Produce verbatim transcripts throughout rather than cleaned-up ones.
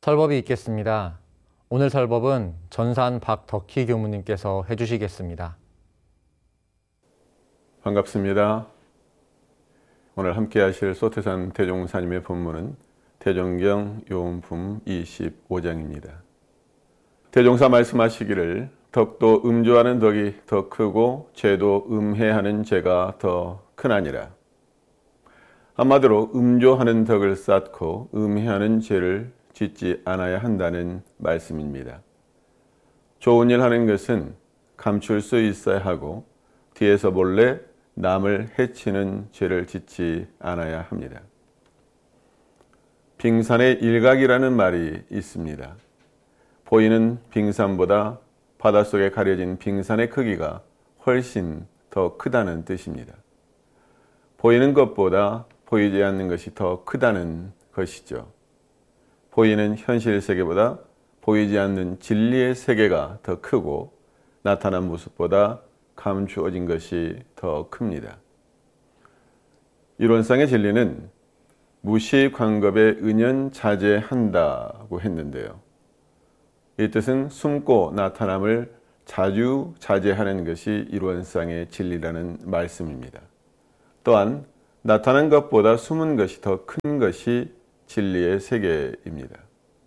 설법이 있겠습니다. 오늘 설법은 전산 박덕희 교무님께서 해주시겠습니다. 반갑습니다. 오늘 함께 하실 소태산 대종사님의 본문은 대종경 요음품 이십오 장입니다. 대종사 말씀하시기를 덕도 음조하는 덕이 더 크고 죄도 음해하는 죄가 더 크나니라. 한마디로 음조하는 덕을 쌓고 음해하는 죄를 짓지 않아야 한다는 말씀입니다. 좋은 일 하는 것은 감출 수 있어야 하고 뒤에서 몰래 남을 해치는 죄를 짓지 않아야 합니다. 빙산의 일각이라는 말이 있습니다. 보이는 빙산보다 바닷속에 가려진 빙산의 크기가 훨씬 더 크다는 뜻입니다. 보이는 것보다 보이지 않는 것이 더 크다는 것이죠. 보이는 현실 세계보다 보이지 않는 진리의 세계가 더 크고 나타난 모습보다 감추어진 것이 더 큽니다. 이론상의 진리는 무시광겁에 은연자제한다고 했는데요. 이 뜻은 숨고 나타남을 자주 자제하는 것이 이론상의 진리라는 말씀입니다. 또한 나타난 것보다 숨은 것이 더 큰 것이 진리의 세계입니다.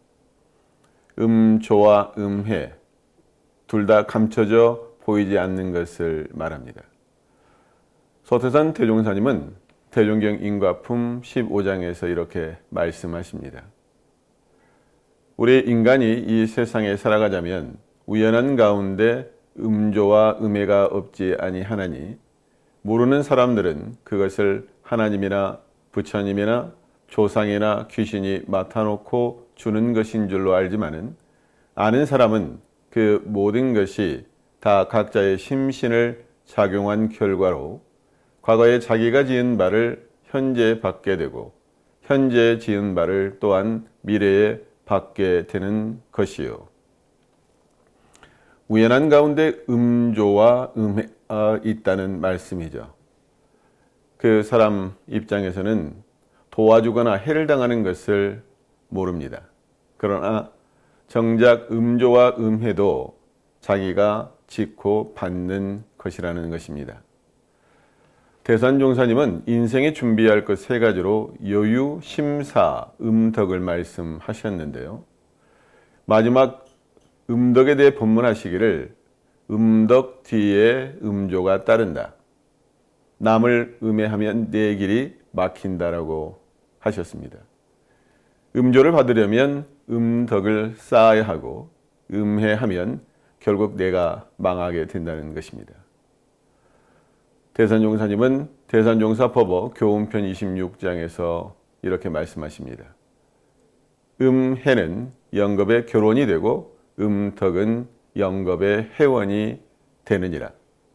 음조와 음해 둘 다 감춰져 보이지 않는 것을 말합니다. 소태산 대종사님은 대종경 인과품 십오 장에서 이렇게 말씀하십니다. 우리 인간이 이 세상에 살아가자면 우연한 가운데 음조와 음해가 없지 아니하나니 모르는 사람들은 그것을 하나님이나 부처님이나 조상이나 귀신이 맡아놓고 주는 것인 줄로 알지만은 아는 사람은 그 모든 것이 다 각자의 심신을 작용한 결과로 과거에 자기가 지은 바를 현재 받게 되고 현재 지은 바를 또한 미래에 받게 되는 것이요. 우연한 가운데 음조와 음해가 있다는 말씀이죠. 그 사람 입장에서는 도와주거나 해를 당하는 것을 모릅니다. 그러나 정작 음조와 음해도 자기가 짓고 받는 것이라는 것입니다. 대산종사님은 인생에 준비할 것 세 가지로 여유, 심사, 음덕을 말씀하셨는데요. 마지막 음덕에 대해 본문하시기를 음덕 뒤에 음조가 따른다. 남을 음해하면 내 길이 막힌다라고 하셨습니다. 음조를 받으려면 음덕을 쌓아야 하고 음해하면 결국 내가 망하게 된다는 것입니다. 대산종사님은 대산종사법어 교훈편 이십육 장에서 이렇게 말씀하십니다. 음해는 영겁의 결혼이 되고 음덕은 영겁의 회원이 되느니라.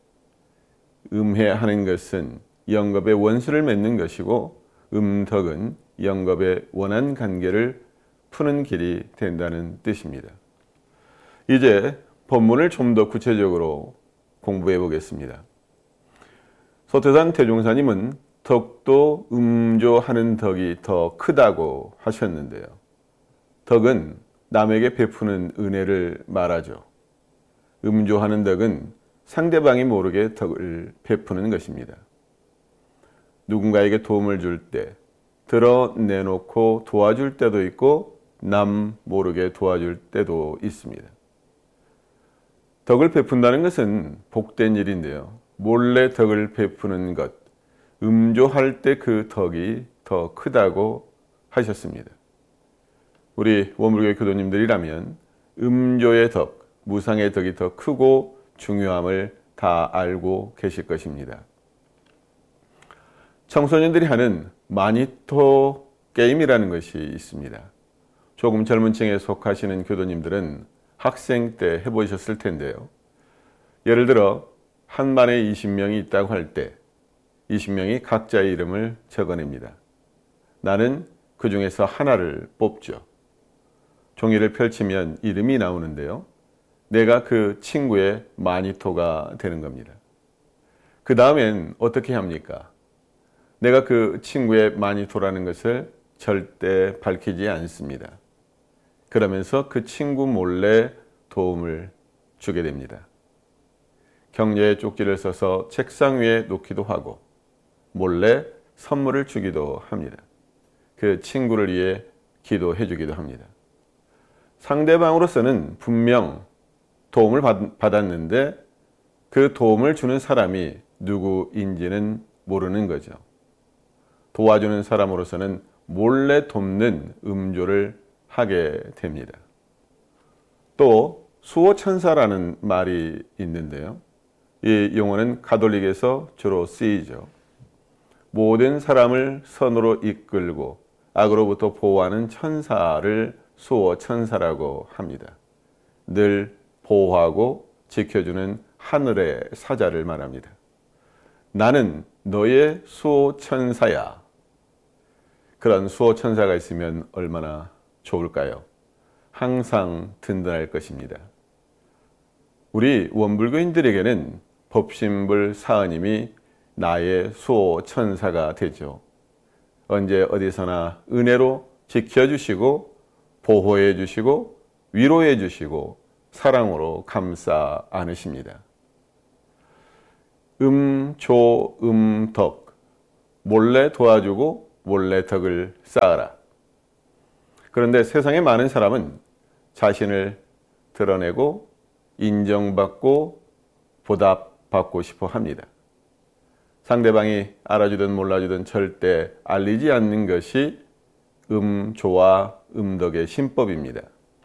음해하는 것은 영겁의 원수를 맺는 것이고 음덕은 영겁의 원한 관계를 푸는 길이 된다는 뜻입니다. 이제 본문을 좀 더 구체적으로 공부해 보겠습니다. 소태산 대종사님은 덕도 음조하는 덕이 더 크다고 하셨는데요. 덕은 남에게 베푸는 은혜를 말하죠. 음조하는 덕은 상대방이 모르게 덕을 베푸는 것입니다. 누군가에게 도움을 줄 때 드러내놓고 도와줄 때도 있고 남 모르게 도와줄 때도 있습니다. 덕을 베푼다는 것은 복된 일인데요. 몰래 덕을 베푸는 것, 음조할 때 그 덕이 더 크다고 하셨습니다. 우리 원불교 교도님들이라면 음조의 덕, 무상의 덕이 더 크고 중요함을 다 알고 계실 것입니다. 청소년들이 하는 마니토 게임이라는 것이 있습니다. 조금 젊은 층에 속하시는 교도님들은 학생 때 해보셨을 텐데요. 예를 들어 한 반에 이십 명이 있다고 할 때 이십 명이 각자의 이름을 적어냅니다. 나는 그 중에서 하나를 뽑죠. 종이를 펼치면 이름이 나오는데요. 내가 그 친구의 마니토가 되는 겁니다. 그 다음엔 어떻게 합니까? 내가 그 친구의 마니토라는 것을 절대 밝히지 않습니다. 그러면서 그 친구 몰래 도움을 주게 됩니다. 경제의 쪽지를 써서 책상 위에 놓기도 하고 몰래 선물을 주기도 합니다. 그 친구를 위해 기도해 주기도 합니다. 상대방으로서는 분명 도움을 받았는데 그 도움을 주는 사람이 누구인지는 모르는 거죠. 도와주는 사람으로서는 몰래 돕는 음조를 하게 됩니다. 또 수호천사라는 말이 있는데요. 이 용어는 가톨릭에서 주로 쓰이죠. 모든 사람을 선으로 이끌고 악으로부터 보호하는 천사를 수호천사라고 합니다. 늘 보호하고 지켜주는 하늘의 사자를 말합니다. 나는 너의 수호천사야. 그런 수호천사가 있으면 얼마나 좋을까요? 항상 든든할 것입니다. 우리 원불교인들에게는 법신불 사은님이 나의 수호천사가 되죠. 언제 어디서나 은혜로 지켜주시고 보호해 주시고 위로해 주시고 사랑으로 감싸 안으십니다. 음, 조, 음, 덕. 몰래 도와주고 몰래 덕을 쌓아라. 그런데 세상의 많은 사람은 자신을 드러내고 인정받고 보답받고 싶어 합니다. 상대방이 알아주든 몰라주든 절대 알리지 않는 것이 음조와 음덕의 신법입니다.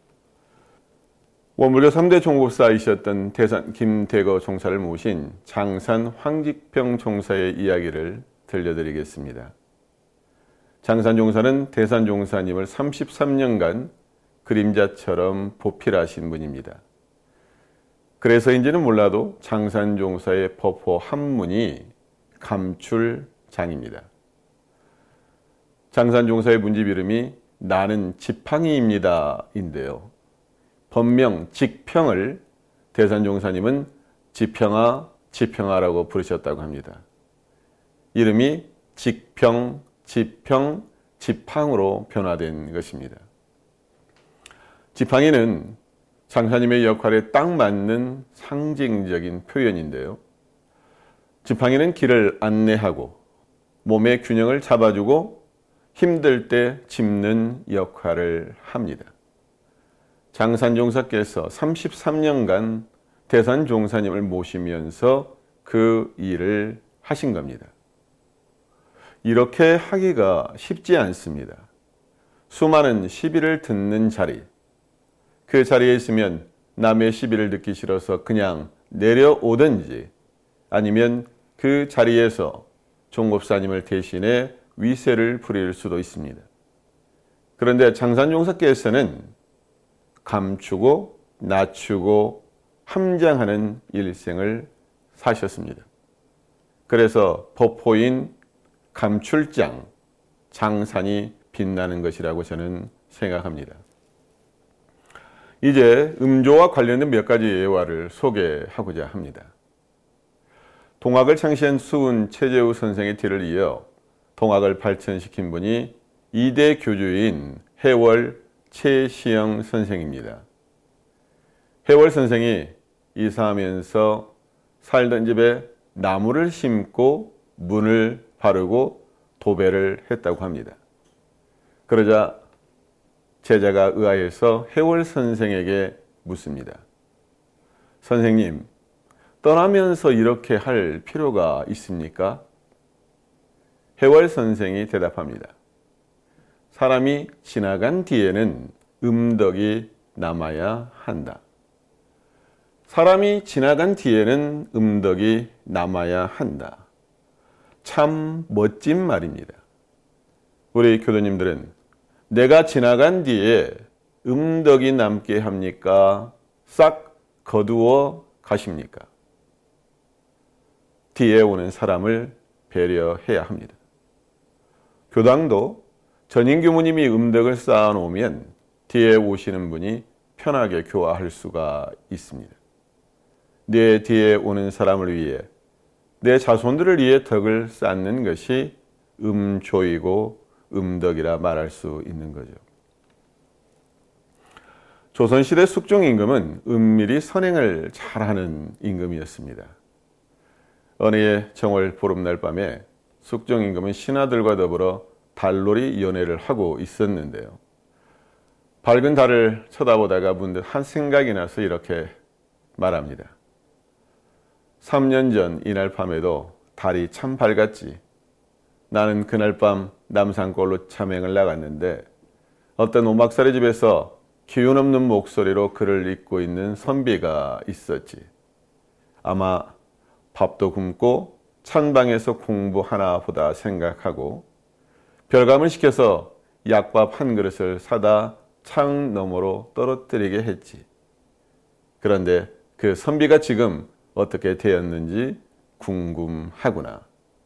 원불교 삼 대 종국사이셨던 대산 김대거 종사를 모신 장산 황직평 종사의 이야기를 들려드리겠습니다. 장산 종사는 대산 종사님을 삼십삼 년간 그림자처럼 보필하신 분입니다. 그래서인지는 몰라도 장산 종사의 법호 한문이 감출장입니다. 장산 종사의 문집 이름이 나는 지팡이입니다 인데요. 법명 직평을 대산 종사님은 지평아, 지평아라고 부르셨다고 합니다. 이름이 직평, 지평, 지팡으로 변화된 것입니다. 지팡이는 장사님의 역할에 딱 맞는 상징적인 표현인데요. 지팡이는 길을 안내하고 몸의 균형을 잡아주고 힘들 때 짚는 역할을 합니다. 장산종사께서 삼십삼 년간 대산종사님을 모시면서 그 일을 하신 겁니다. 이렇게 하기가 쉽지 않습니다. 수많은 시비를 듣는 자리, 그 자리에 있으면 남의 시비를 듣기 싫어서 그냥 내려오든지 아니면 그 자리에서 종법사님을 대신해 위세를 부릴 수도 있습니다. 그런데 장산종사께서는 감추고 낮추고 함장하는 일생을 사셨습니다. 그래서 법호인 감출장, 장산이 빛나는 것이라고 저는 생각합니다. 이제 음조와 관련된 몇 가지 예화를 소개하고자 합니다. 동학을 창시한 수은 최재우 선생의 뒤를 이어 동학을 발전시킨 분이 이대 교주인 해월 최시영 선생입니다. 해월 선생이 이사하면서 살던 집에 나무를 심고 문을 바르고 도배를 했다고 합니다. 그러자 제자가 의아해서 해월 선생에게 묻습니다. 선생님, 떠나면서 이렇게 할 필요가 있습니까? 해월 선생이 대답합니다. 사람이 지나간 뒤에는 음덕이 남아야 한다. 사람이 지나간 뒤에는 음덕이 남아야 한다. 참 멋진 말입니다. 우리 교도님들은 내가 지나간 뒤에 음덕이 남게 합니까? 싹 거두어 가십니까? 뒤에 오는 사람을 배려해야 합니다. 교당도 전임 교무님이 음덕을 쌓아놓으면 뒤에 오시는 분이 편하게 교화할 수가 있습니다. 내 뒤에 오는 사람을 위해 내 자손들을 위해 덕을 쌓는 것이 음조이고 음덕이라 말할 수 있는 거죠. 조선시대 숙종 임금은 은밀히 선행을 잘하는 임금이었습니다. 어느 해 정월 보름날 밤에 숙종 임금은 신하들과 더불어 달놀이 연회를 하고 있었는데요. 밝은 달을 쳐다보다가 문득 한 생각이 나서 이렇게 말합니다. 삼 년 전 이날 밤에도 달이 참 밝았지. 나는 그날 밤 남산골로 참행을 나갔는데 어떤 오막살이 집에서 기운 없는 목소리로 글을 읽고 있는 선비가 있었지. 아마 밥도 굶고 찬방에서 공부하나 보다 생각하고 별감을 시켜서 약밥 한 그릇을 사다 창 너머로 떨어뜨리게 했지. 그런데 그 선비가 지금 어떻게 되었는지 궁금하구나.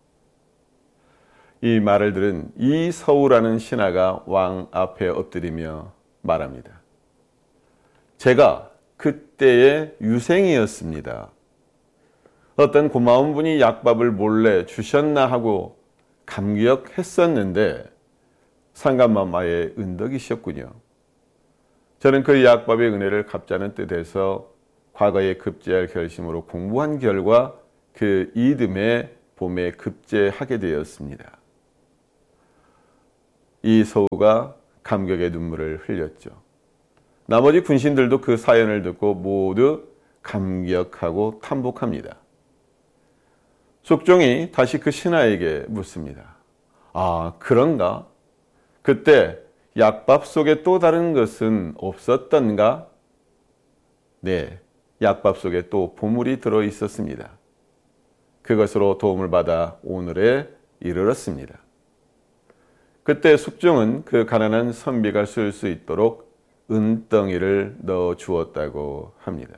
이 말을 들은 이서우라는 신하가 왕 앞에 엎드리며 말합니다. 제가 그때의 유생이었습니다. 어떤 고마운 분이 약밥을 몰래 주셨나 하고 감격했었는데 상감마마의 은덕이셨군요. 저는 그 약밥의 은혜를 갚자는 뜻에서 과거에 급제할 결심으로 공부한 결과 그 이듬해 봄에 급제하게 되었습니다. 이서우가 감격의 눈물을 흘렸죠. 나머지 군신들도 그 사연을 듣고 모두 감격하고 탐복합니다. 숙종이 다시 그 신하에게 묻습니다. 아, 그런가? 그때 약밥 속에 또 다른 것은 없었던가? 네, 약밥 속에 또 보물이 들어 있었습니다. 그것으로 도움을 받아 오늘에 이르렀습니다. 그때 숙종은 그 가난한 선비가 쓸 수 있도록 은덩이를 넣어 주었다고 합니다.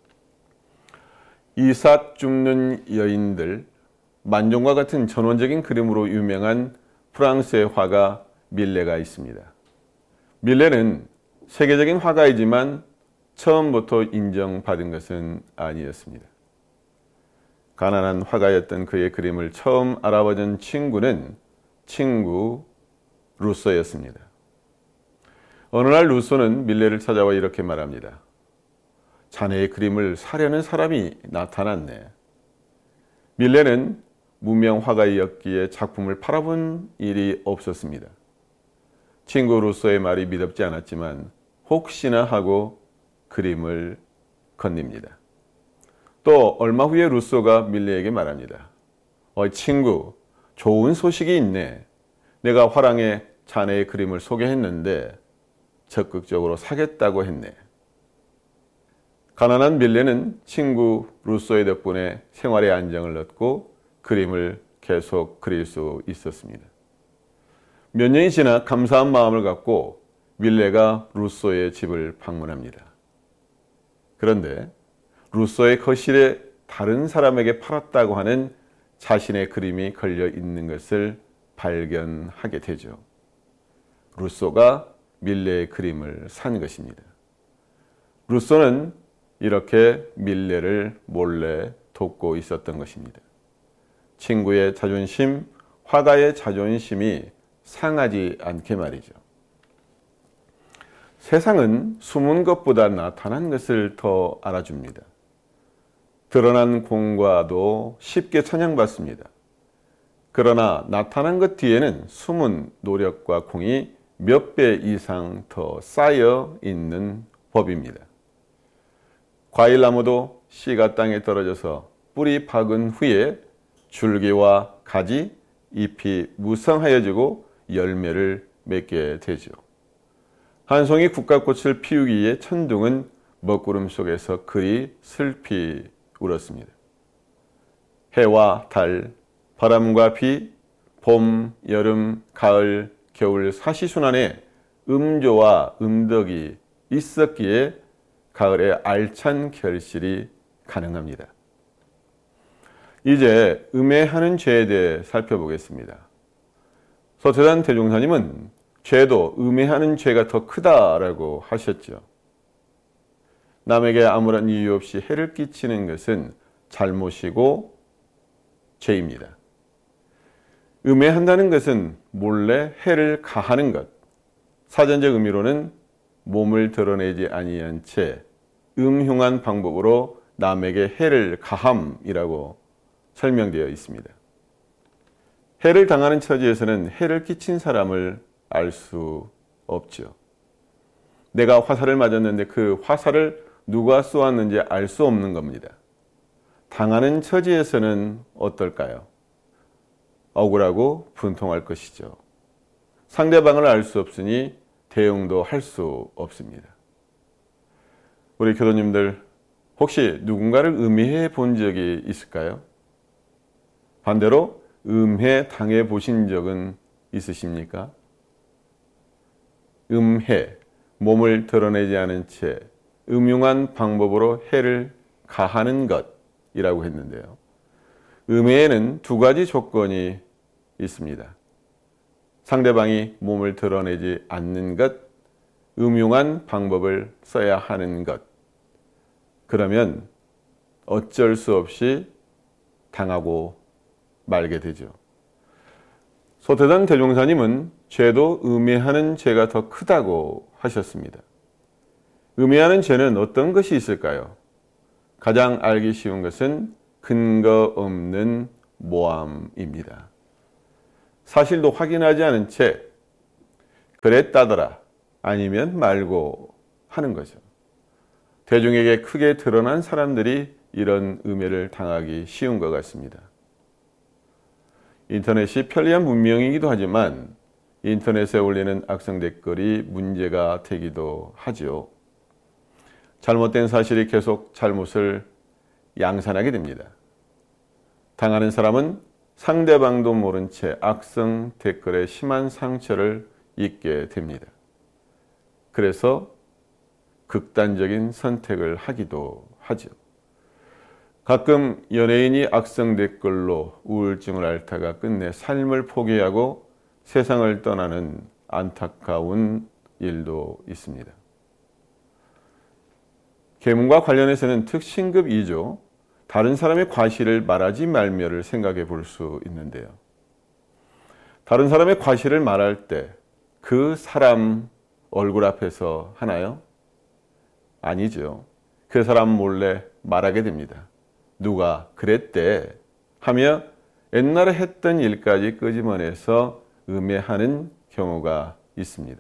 이삭 죽는 여인들, 만종과 같은 전원적인 그림으로 유명한 프랑스의 화가 밀레가 있습니다. 밀레는 세계적인 화가이지만 처음부터 인정받은 것은 아니었습니다. 가난한 화가였던 그의 그림을 처음 알아보던 친구는 친구 루소였습니다. 어느 날 루소는 밀레를 찾아와 이렇게 말합니다. 자네의 그림을 사려는 사람이 나타났네. 밀레는 무명 화가였기에 작품을 팔아본 일이 없었습니다. 친구 루소의 말이 믿음지 않았지만 혹시나 하고 그림을 건넵니다. 또 얼마 후에 루소가 밀레에게 말합니다. 어이 친구, 좋은 소식이 있네. 내가 화랑에 자네의 그림을 소개했는데 적극적으로 사겠다고 했네. 가난한 밀레는 친구 루소의 덕분에 생활의 안정을 얻고 그림을 계속 그릴 수 있었습니다. 몇 년이 지나 감사한 마음을 갖고 밀레가 루소의 집을 방문합니다. 그런데 루소의 거실에 다른 사람에게 팔았다고 하는 자신의 그림이 걸려 있는 것을 발견하게 되죠. 루소가 밀레의 그림을 산 것입니다. 루소는 이렇게 밀레를 몰래 돕고 있었던 것입니다. 친구의 자존심, 화가의 자존심이 상하지 않게 말이죠. 세상은 숨은 것보다 나타난 것을 더 알아줍니다. 드러난 공과도 쉽게 찬양받습니다. 그러나 나타난 것 뒤에는 숨은 노력과 공이 몇 배 이상 더 쌓여 있는 법입니다. 과일나무도 씨가 땅에 떨어져서 뿌리 박은 후에 줄기와 가지, 잎이 무성하여지고 열매를 맺게 되죠. 한 송이 국화꽃을 피우기에 천둥은 먹구름 속에서 그리 슬피 울었습니다. 해와 달, 바람과 비, 봄, 여름, 가을, 겨울 사시순환에 음조와 음덕이 있었기에 가을에 알찬 결실이 가능합니다. 이제 음해하는 죄에 대해 살펴보겠습니다. 서태단 대종사님은 죄도 음해하는 죄가 더 크다라고 하셨죠. 남에게 아무런 이유 없이 해를 끼치는 것은 잘못이고 죄입니다. 음해한다는 것은 몰래 해를 가하는 것, 사전적 의미로는 몸을 드러내지 아니한 채 음흉한 방법으로 남에게 해를 가함이라고 설명되어 있습니다. 해를 당하는 처지에서는 해를 끼친 사람을 알 수 없죠. 내가 화살을 맞았는데 그 화살을 누가 쏘았는지 알 수 없는 겁니다. 당하는 처지에서는 어떨까요? 억울하고 분통할 것이죠. 상대방을 알 수 없으니 대응도 할 수 없습니다. 우리 교도님들 혹시 누군가를 음해해 본 적이 있을까요? 반대로 음해 당해 보신 적은 있으십니까? 음해, 몸을 드러내지 않은 채 음흉한 방법으로 해를 가하는 것이라고 했는데요. 음해에는 두 가지 조건이 있습니다. 상대방이 몸을 드러내지 않는 것, 음흉한 방법을 써야 하는 것. 그러면 어쩔 수 없이 당하고 말게 되죠. 소태단 대종사님은 죄도 음해하는 죄가 더 크다고 하셨습니다. 음해하는 죄는 어떤 것이 있을까요? 가장 알기 쉬운 것은 근거 없는 모함입니다. 사실도 확인하지 않은 채 그랬다더라 아니면 말고 하는 거죠. 대중에게 크게 드러난 사람들이 이런 음해를 당하기 쉬운 것 같습니다. 인터넷이 편리한 문명이기도 하지만 인터넷에 올리는 악성 댓글이 문제가 되기도 하죠. 잘못된 사실이 계속 잘못을 양산하게 됩니다. 당하는 사람은 상대방도 모른 채 악성 댓글에 심한 상처를 입게 됩니다. 그래서 극단적인 선택을 하기도 하죠. 가끔 연예인이 악성 댓글로 우울증을 앓다가 끝내 삶을 포기하고 세상을 떠나는 안타까운 일도 있습니다. 계문과 관련해서는 특신급 이 조 다른 사람의 과실을 말하지 말며를 생각해 볼 수 있는데요. 다른 사람의 과실을 말할 때 그 사람 얼굴 앞에서 하나요? 아니죠. 그 사람 몰래 말하게 됩니다. 누가 그랬대 하며 옛날에 했던 일까지 끄집어내서 음해하는 경우가 있습니다.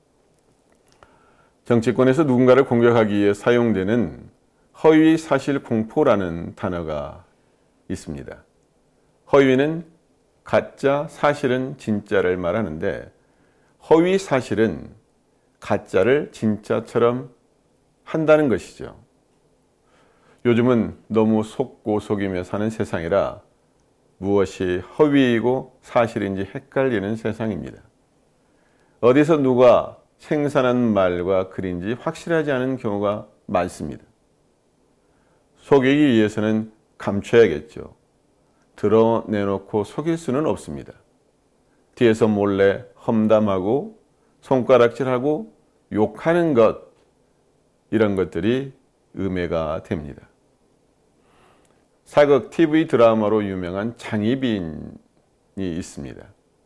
정치권에서 누군가를 공격하기 위해 사용되는 허위 사실 공포라는 단어가 있습니다. 허위는 가짜, 사실은 진짜를 말하는데 허위 사실은 가짜를 진짜처럼 한다는 것이죠. 요즘은 너무 속고 속이며 사는 세상이라 무엇이 허위이고 사실인지 헷갈리는 세상입니다. 어디서 누가 생산한 말과 글인지 확실하지 않은 경우가 많습니다. 속이기 위해서는 감춰야겠죠. 드러내놓고 속일 수는 없습니다. 뒤에서 몰래 험담하고 손가락질하고 욕하는 것, 이런 것들이 음해가 됩니다. 사극 티비 드라마로 유명한 장희빈이 있습니다.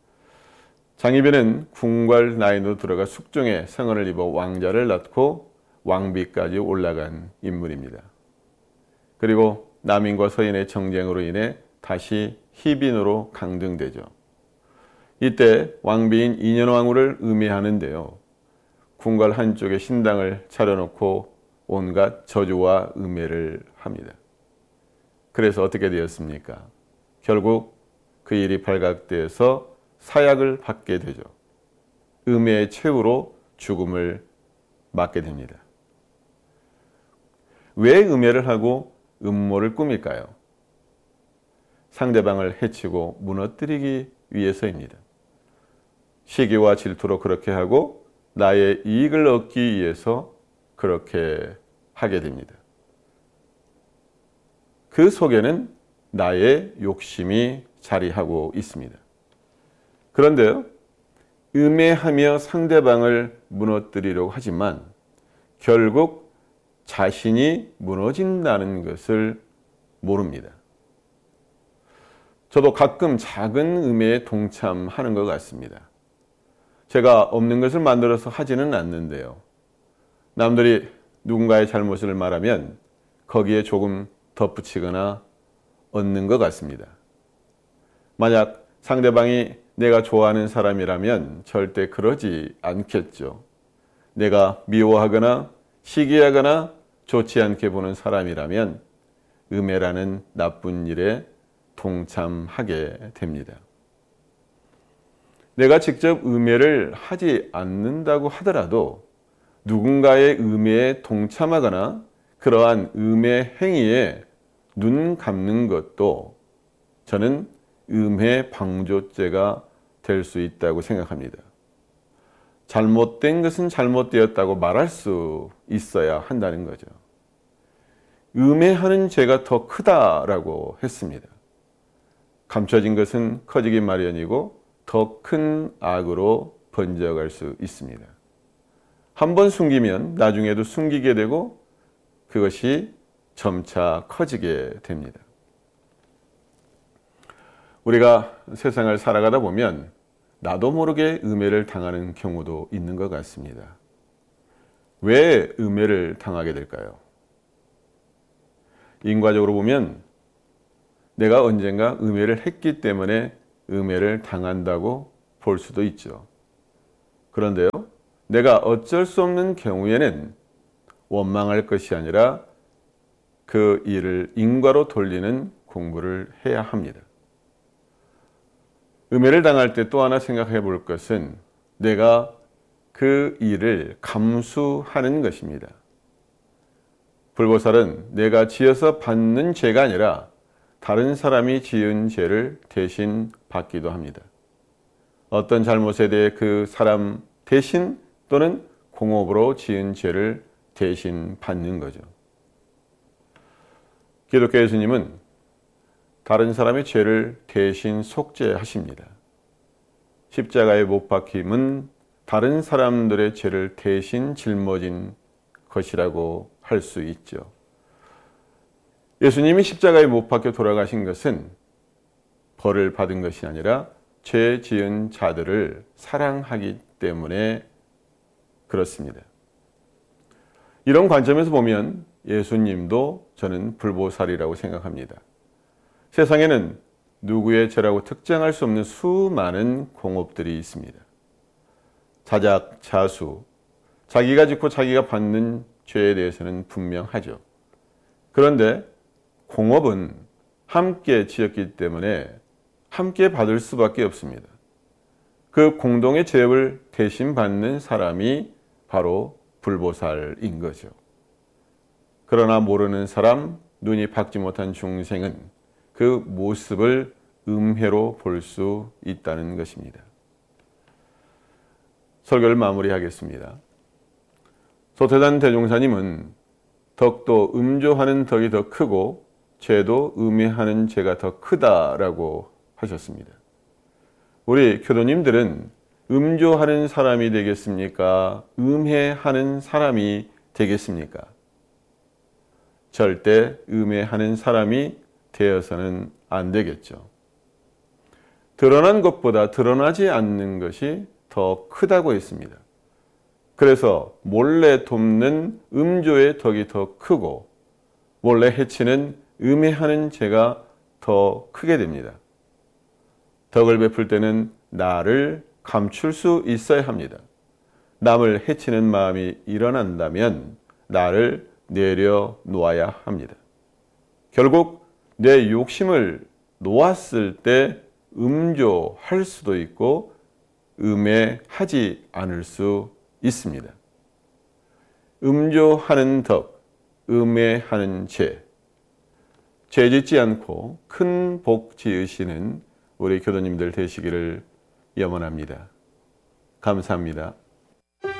장희빈은 궁궐 나이로 들어가 숙종의 성을 입어 왕자를 낳고 왕비까지 올라간 인물입니다. 그리고 남인과 서인의 정쟁으로 인해 다시 희빈으로 강등되죠. 이때 왕비인 인현왕후를 음해하는데요. 궁궐 한쪽에 신당을 차려놓고 온갖 저주와 음해를 합니다. 그래서 어떻게 되었습니까? 결국 그 일이 발각돼서 사약을 받게 되죠. 음해의 최후로 죽음을 맞게 됩니다. 왜 음해를 하고 음모를 꾸밀까요? 상대방을 해치고 무너뜨리기 위해서입니다. 시기와 질투로 그렇게 하고 나의 이익을 얻기 위해서 그렇게 하게 됩니다. 그 속에는 나의 욕심이 자리하고 있습니다. 그런데요, 음해하며 상대방을 무너뜨리려고 하지만 결국 자신이 무너진다는 것을 모릅니다. 저도 가끔 작은 음해에 동참하는 것 같습니다. 제가 없는 것을 만들어서 하지는 않는데요. 남들이 누군가의 잘못을 말하면 거기에 조금 덧붙이거나 얻는 것 같습니다. 만약 상대방이 내가 좋아하는 사람이라면 절대 그러지 않겠죠. 내가 미워하거나 시기하거나 좋지 않게 보는 사람이라면 음해라는 나쁜 일에 동참하게 됩니다. 내가 직접 음해를 하지 않는다고 하더라도 누군가의 음해에 동참하거나 그러한 음해 행위에 눈 감는 것도 저는 음해 방조죄가 될 수 있다고 생각합니다. 잘못된 것은 잘못되었다고 말할 수 있어야 한다는 거죠. 음해하는 죄가 더 크다라고 했습니다. 감춰진 것은 커지기 마련이고 더 큰 악으로 번져갈 수 있습니다. 한번 숨기면 나중에도 숨기게 되고 그것이 점차 커지게 됩니다. 우리가 세상을 살아가다 보면 나도 모르게 음해를 당하는 경우도 있는 것 같습니다. 왜 음해를 당하게 될까요? 인과적으로 보면 내가 언젠가 음해를 했기 때문에 음해를 당한다고 볼 수도 있죠. 그런데요, 내가 어쩔 수 없는 경우에는 원망할 것이 아니라 그 일을 인과로 돌리는 공부를 해야 합니다. 음해를 당할 때 또 하나 생각해 볼 것은 내가 그 일을 감수하는 것입니다. 불보살은 내가 지어서 받는 죄가 아니라 다른 사람이 지은 죄를 대신 받기도 합니다. 어떤 잘못에 대해 그 사람 대신 또는 공업으로 지은 죄를 대신 받는 거죠. 기독교 예수님은 다른 사람의 죄를 대신 속죄하십니다. 십자가에 못 박힘은 다른 사람들의 죄를 대신 짊어진 것이라고 할 수 있죠. 예수님이 십자가에 못 박혀 돌아가신 것은 벌을 받은 것이 아니라 죄 지은 자들을 사랑하기 때문에 그렇습니다. 이런 관점에서 보면 예수님도 저는 불보살이라고 생각합니다. 세상에는 누구의 죄라고 특정할 수 없는 수많은 공업들이 있습니다. 자작자수, 자기가 짓고 자기가 받는 죄에 대해서는 분명하죠. 그런데 공업은 함께 지었기 때문에 함께 받을 수밖에 없습니다. 그 공동의 죄를 대신 받는 사람이 바로 불보살인 거죠. 그러나 모르는 사람, 눈이 밝지 못한 중생은 그 모습을 음해로 볼 수 있다는 것입니다. 설교를 마무리하겠습니다. 소태단 대종사님은 덕도 음조하는 덕이 더 크고 죄도 음해하는 죄가 더 크다라고 하셨습니다. 우리 교도님들은 음조하는 사람이 되겠습니까? 음해하는 사람이 되겠습니까? 절대 음해하는 사람이 되어서는 안 되겠죠. 드러난 것보다 드러나지 않는 것이 더 크다고 했습니다. 그래서 몰래 돕는 음조의 덕이 더 크고 몰래 해치는 음해하는 죄가 더 크게 됩니다. 덕을 베풀 때는 나를 감출 수 있어야 합니다. 남을 해치는 마음이 일어난다면 나를 내려놓아야 합니다. 결국 내 욕심을 놓았을 때 음조할 수도 있고 음해하지 않을 수 있습니다. 음조하는 덕, 음해하는 죄, 죄 짓지 않고 큰 복 지으시는 우리 교도님들 되시기를 염원합니다. 감사합니다.